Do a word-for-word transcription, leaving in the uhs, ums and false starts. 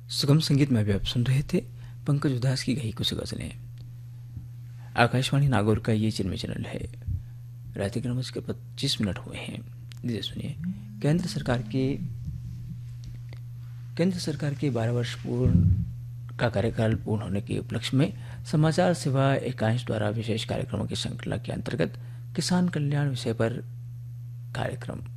सुगम संगीत में भी आप सुन रहे थे पंकज उधास की गाई कुछ गजलें। आकाशवाणी नागौर का ये चिन्मय चैनल है। रात के नौ बजकर पच्चीस मिनट हुए हैं। लीजिए सुनिए, केंद्र सरकार के केंद्र सरकार के बारह वर्ष पूर्ण का कार्यकाल पूर्ण होने के उपलक्ष्य में समाचार सेवा एकांश द्वारा विशेष कार्यक्रमों की श्रृंखला के अंतर्गत किसान कल्याण विषय पर कार्यक्रम